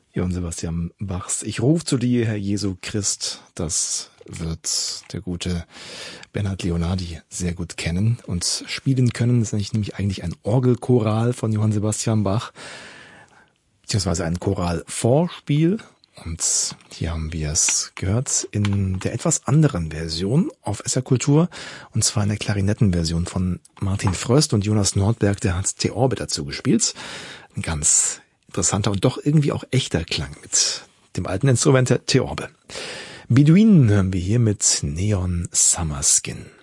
Johann Sebastian Bachs Ich ruf zu dir, Herr Jesu Christ, das wird der gute Bernhard Leonardi sehr gut kennen und spielen können. Das ist nämlich eigentlich ein Orgelchoral von Johann Sebastian Bach, beziehungsweise ein Choralvorspiel. Und hier haben wir es gehört in der etwas anderen Version auf SR Kultur, und zwar in der Klarinettenversion von Martin Fröst, und Jonas Nordberg, der hat Theorbe dazu gespielt. Ein ganz interessanter und doch irgendwie auch echter Klang mit dem alten Instrument der Theorbe. Beduinen hören wir hier mit Neon Summer Skin.